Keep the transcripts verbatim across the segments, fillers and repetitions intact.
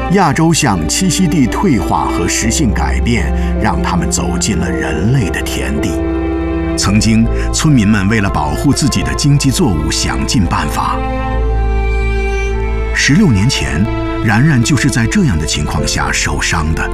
亚洲象栖息地退化和食性改变，让它们走进了人类的田地。曾经，村民们为了保护自己的经济作物，想尽办法。十六年前，然然就是在这样的情况下受伤的。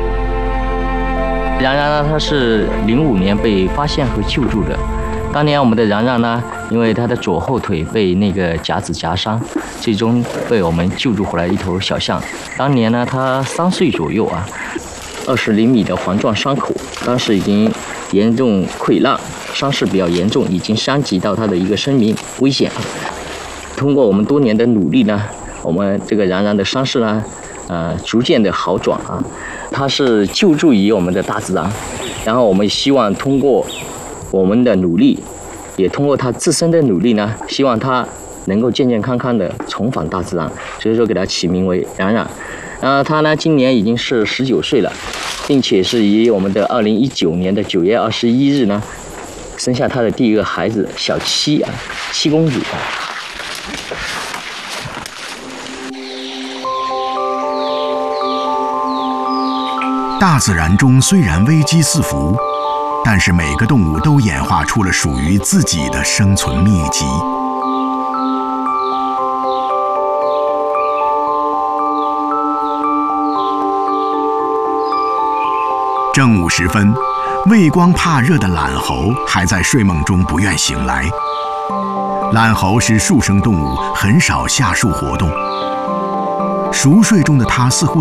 然然呢，他是零五年被发现和救助的。当年我们的然然呢，因为他的左后腿被那个夹子夹伤，最终被我们救助回来一头小象。当年呢，他三岁左右啊，二十厘米的环状伤口，当时已经严重溃烂，伤势比较严重，已经伤及到他的一个生命危险。通过我们多年的努力呢，我们这个然然的伤势呢，呃，逐渐的好转啊。他是救助于我们的大自然，然后我们希望通过我们的努力，也通过他自身的努力呢，希望他能够健健康康的重返大自然，所以说给他起名为然然。然后他呢，今年已经是十九岁了，并且是于我们的二零一九年的九月二十一日呢，生下他的第一个孩子小七啊，七公主啊。 大自然中虽然危机四伏，但是每个动物都演化出了属于自己的生存秘籍。正午时分，畏光怕热的懒猴还在睡梦中不愿醒来。懒猴是树生动物，很少下树活动。熟睡中的它似乎